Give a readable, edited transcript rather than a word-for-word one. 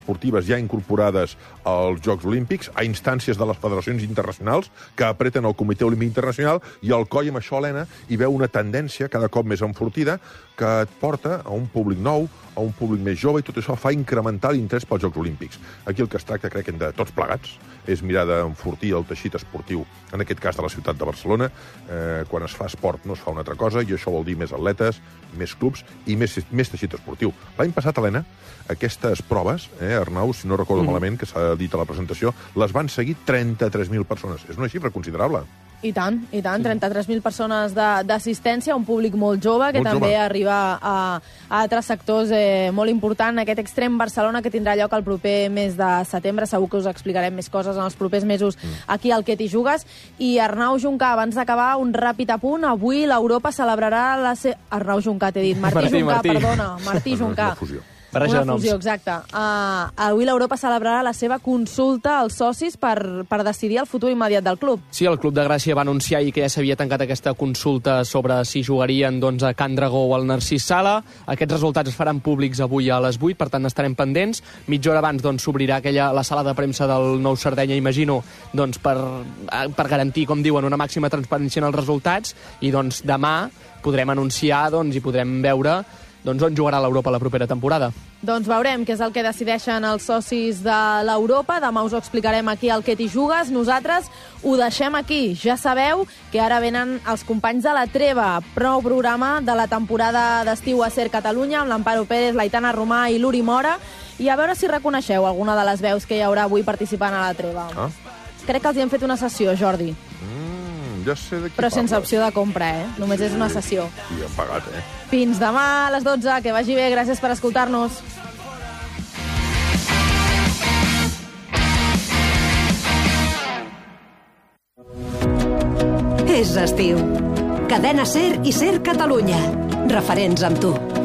esportives ja incorporades als Jocs Olímpics, a instàncies de les federacions internacionals que apreten el Comitè Olímpic Internacional, i el COI amb això, Helena, hi veu una tendència cada cop més enfortida que et porta a un públic nou, a un públic més jove, i tot això fa incrementar l'interès pels Jocs Olímpics. Aquí el que es tracta, crec que de tots plegats, és mirar d'enfortir el teixit esportiu, en aquest cas de la ciutat de Barcelona. Quan es fa esport no es fa una altra cosa, i això vol dir més atletes, més clubs i més teixit esportiu. L'any passat, Helena, aquestes proves, Arnau, si no recordo malament, que s'ha dit a la presentació, les van seguir 33.000 persones. És una xifra considerable. I tant, 33.000 persones d'assistència, un públic molt jove, que també arriba a altres sectors molt important. Aquest Extrem Barcelona, que tindrà lloc el proper mes de setembre. Segur que us explicarem més coses en els propers mesos aquí al Que t'hi jugues. I Arnau Juncà, abans d'acabar, un ràpid apunt. Avui l'Europa celebrarà la Arnau Juncà, t'he dit. Martí Juncà. Una fusió, exacte. Avui l'Europa celebrarà la seva consulta als socis per decidir el futur immediat del club. Sí, el Club de Gràcia va anunciar ahir que ja s'havia tancat aquesta consulta sobre si jugarien a Can Dragó o al Narcís Sala. Aquests resultats es faran públics avui a les 8, per tant estarem pendents. Mitja hora abans s'obrirà la sala de premsa del Nou Sardenya, imagino, per garantir, com diuen, una màxima transparència en els resultats, i demà podrem anunciar i podrem veure on jugarà l'Europa la propera temporada. Doncs veurem què és el que decideixen els socis de l'Europa. Demà us ho explicarem aquí al Que t'hi jugues. Nosaltres ho deixem aquí. Ja sabeu que ara venen els companys de La Treva, nou programa de la temporada d'estiu a Ser Catalunya, amb l'Amparo Pérez, l'Aitana Romà i l'Uri Mora. I a veure si reconeixeu alguna de les veus que hi haurà avui participant a La Treva. Crec que els hi hem fet una sessió, Jordi. Ja sé de qui però sense parles. opció de compra, Només és una sessió. I han pagat, Fins demà a les 12, que vagi bé, gràcies per escoltar-nos. És estiu. Cadena Ser i Ser Catalunya. Referents amb tu.